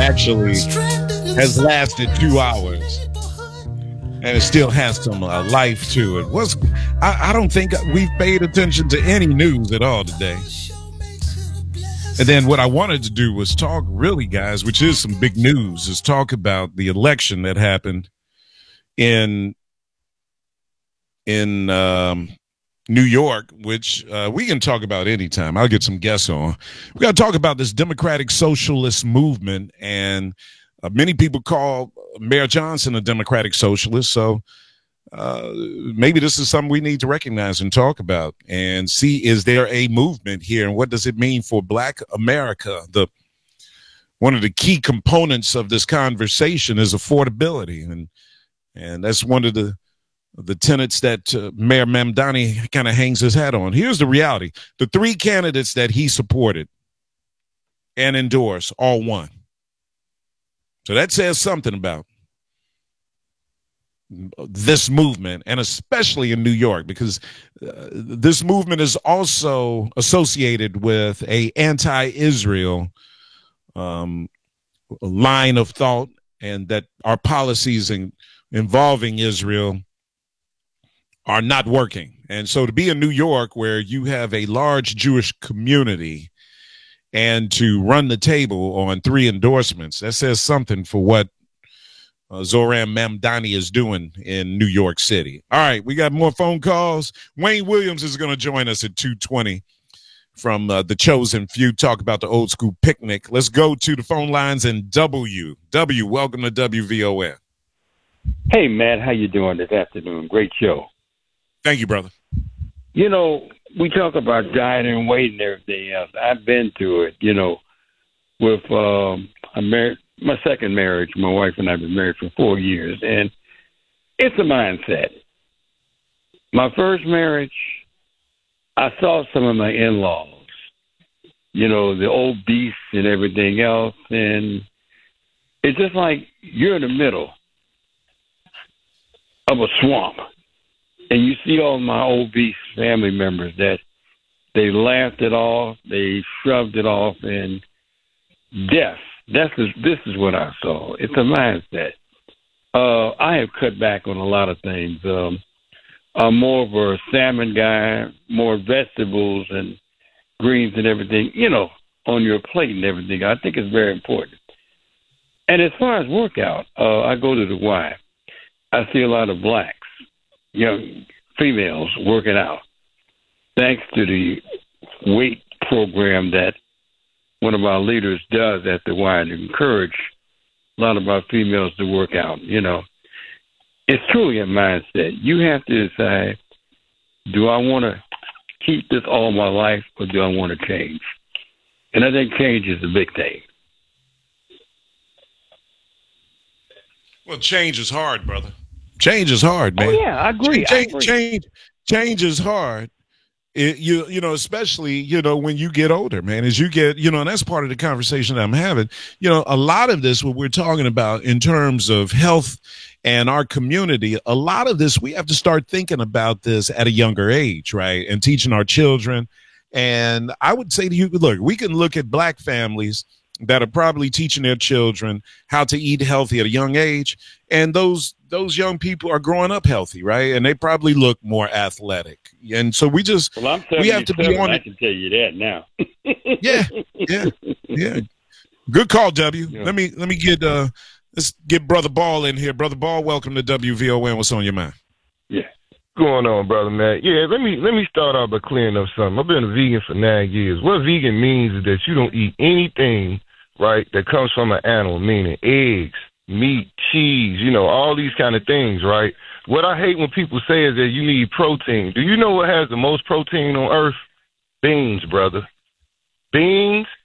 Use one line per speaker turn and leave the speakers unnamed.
actually has lasted 2 hours and it still has some life to it. I don't think we've paid attention to any news at all today. And then what I wanted to do was talk, really, guys, which is some big news, is talk about the election that happened in New York, which we can talk about anytime. I'll get some guests on. We got to talk about this Democratic Socialist movement, and many people call Mayor Johnson a Democratic Socialist. So maybe this is something we need to recognize and talk about and see, is there a movement here, and what does it mean for Black America? One of the key components of this conversation is affordability, and that's one of the tenets that Mayor Mamdani kind of hangs his hat on. Here's the reality. The three candidates that he supported and endorsed all won. So that says something about this movement, and especially in New York, because this movement is also associated with a anti-Israel line of thought, and that our policies involving Israel are not working. And so to be in New York, where you have a large Jewish community, and to run the table on three endorsements, that says something for what Zohran Mamdani is doing in New York City. All right, we got more phone calls. Wayne Williams is going to join us at 2:20 from The Chosen Few, talk about the old school picnic. Let's go to the phone lines and W, welcome to WVON.
Hey, Matt, how you doing this afternoon? Great show.
Thank you, brother.
You know, we talk about diet and weight and everything else. I've been through it, with my second marriage. My wife and I have been married for 4 years, and it's a mindset. My first marriage, I saw some of my in-laws, the obese and everything else, and it's just like you're in the middle of a swamp. And you see all my obese family members that they laughed it off, they shrugged it off, and death. This is what I saw. It's a mindset. I have cut back on a lot of things. I'm more of a salmon guy, more vegetables and greens and everything, on your plate and everything. I think it's very important. And as far as workout, I go to the Y. I see a lot of blacks, young females working out, thanks to the weight program that one of our leaders does at the Y to encourage a lot of our females to work out. It's truly a mindset. You have to decide, do I want to keep this all my life, or do I want to change? And I think change is a big thing.
Well, change is hard, brother. Change is hard, man.
Oh, yeah, I agree.
Change is hard. Especially, when you get older, man, as you get, and that's part of the conversation that I'm having. A lot of this, what we're talking about in terms of health and our community, a lot of this, we have to start thinking about this at a younger age, right? And teaching our children. And I would say to you, look, we can look at Black families that are probably teaching their children how to eat healthy at a young age. And those young people are growing up healthy, right? And they probably look more athletic. And so we have to be on it.
I can tell you that now.
Yeah. Good call, W. Yeah. Let me get let's get Brother Ball in here. Brother Ball, welcome to WVON. What's on your mind?
Yeah.
Going on, brother Matt? Yeah, let me start off by clearing up something. I've been a vegan for 9 years. What vegan means is that you don't eat anything, right, that comes from an animal, meaning eggs, meat, cheese, all these kind of things, right? What I hate when people say is that you need protein. Do you know what has the most protein on earth? Beans, brother. Beans